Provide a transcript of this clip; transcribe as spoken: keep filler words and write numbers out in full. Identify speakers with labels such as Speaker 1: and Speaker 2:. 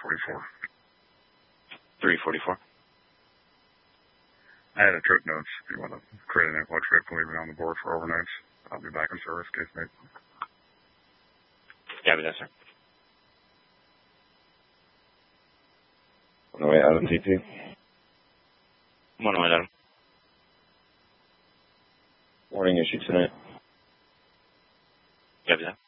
Speaker 1: forty-four.
Speaker 2: three forty-four.
Speaker 1: I had a trip notes. If you want to create an influx rate, leave it on the board for overnights. I'll be back in service, case mate.
Speaker 2: Yeah, but that's sir.
Speaker 3: On the way out of T P.
Speaker 2: One way, Adam.
Speaker 3: Morning issue tonight.
Speaker 2: Yeah, but that.